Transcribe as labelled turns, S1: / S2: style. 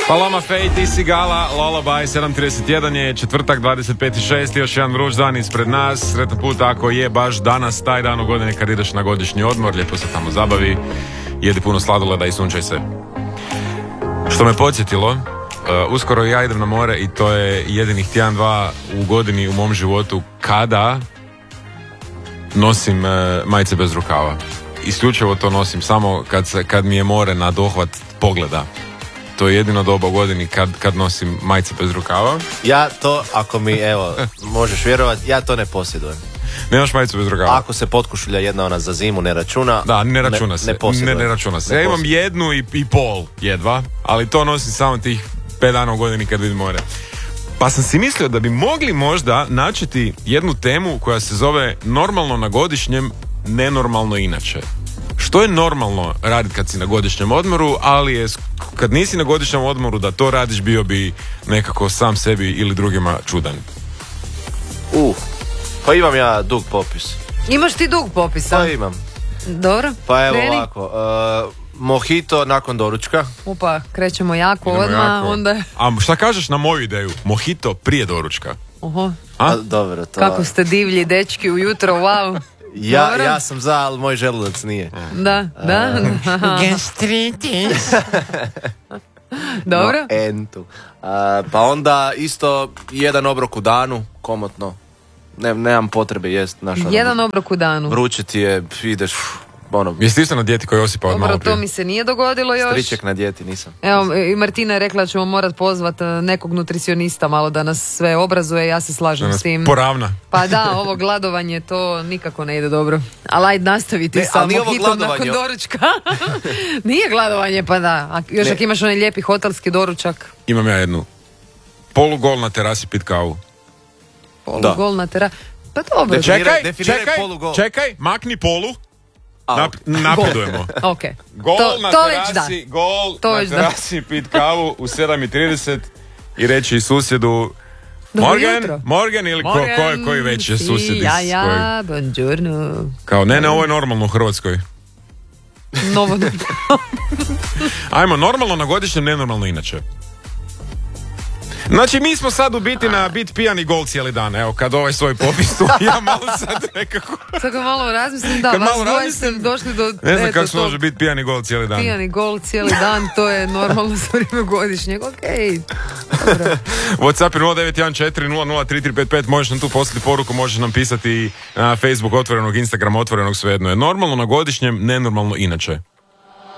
S1: Paloma Faye, ti si Gala, Lullaby, 7.31 je četvrtak, 25.6, još jedan vruć dan ispred nas. Sretan put ako je baš danas taj dan u godini kad ideš na godišnji odmor, lijepo se tamo zabavi, jedi puno sladoleda i sunčaj se. Što me podsjetilo, uskoro ja idem na more i to je jedinih tjedan, dva u godini u mom životu kada nosim majice bez rukava. Isključivo to nosim samo kad mi je more na dohvat pogleda. To je jedino doba u godini kad nosim majice bez rukava.
S2: Ja to, ako mi, evo, možeš vjerovati, ja to ne posjedujem.
S1: Nemaš majicu bez rukava?
S2: Ako se potkošulja jedna ona za zimu ne računa.
S1: Da, ne računa se. Ne računa se. Ja imam jednu i pol jedva, ali to nosim samo tih 5 dana u godini kad vidim more. Pa sam si mislio da bi mogli možda načeti jednu temu koja se zove normalno na godišnjem, nenormalno inače. Što je normalno raditi kad si na godišnjem odmoru, ali je kad nisi na godišnjem odmoru da to radiš bio bi nekako sam sebi ili drugima čudan.
S2: Pa imam ja dug popis.
S3: Imaš ti dug popis, a?
S2: Pa imam.
S3: Dobro.
S2: Pa evo
S3: kreni.
S2: ovako, mojito nakon doručka.
S3: Upa, krećemo jako odmah, onda...
S1: A šta kažeš na moju ideju? Mojito prije doručka.
S3: Oho.
S2: Dobro, to...
S3: Kako ste divlji dečki ujutro, wow.
S2: Ja sam za, ali moj želudac nije.
S3: Da.
S4: Gastritis.
S3: Dobro.
S2: No, entu. Pa onda isto jedan obrok u danu, komotno. Nemam potrebe jest.
S3: Jedan obrok u danu.
S2: Vruće ti je, ideš...
S1: Jesi ti na dijeti koji Josipa od malo
S3: Dobro,
S1: prije?
S3: to mi se nije dogodilo još.
S2: Striček na dijeti nisam.
S3: Evo, i Martina je rekla da ćemo morat pozvat nekog nutricionista malo da nas sve obrazuje, ja se slažem s tim.
S1: Poravna.
S3: Pa da, ovo gladovanje, to nikako ne ide dobro. Ali ajde nastaviti sa mojitom nakon doručka. Nije gladovanje, pa da. A još ako imaš onaj lijepi hotelski doručak.
S1: Imam ja jednu. Polugol na terasi pit kavu.
S3: Polugol na terasi. Pa dobro.
S1: Čekaj, makni polu. Napredujemo.
S3: Okay.
S1: Gol na terasi, gol na terasi, pit kavu u 7.30 i reći susjedu Morgan ili koji već je susjed.
S3: Ja, buongiorno.
S1: Kao ne, ovo je normalno u Hrvatskoj.
S3: Novo.
S1: Ajmo, normalno na godišnjem, nenormalno inače. Znači, mi smo sad u biti na bit pijani gol cijeli dan. Evo, kad ovaj svoj popis tu, ja malo sad nekako...
S3: Sad malo razmislim, da, vas dvoje ste došli do...
S1: Ne znam kako se može biti pijani gol cijeli dan.
S3: Pijani gol cijeli dan, to je normalno za vrijeme godišnjeg, okej. Dobro.
S1: WhatsApp je 0914003355, možeš nam tu poslati poruku, možeš nam pisati na Facebook otvorenog, Instagram otvorenog, svejedno je. Normalno na godišnjem, nenormalno inače.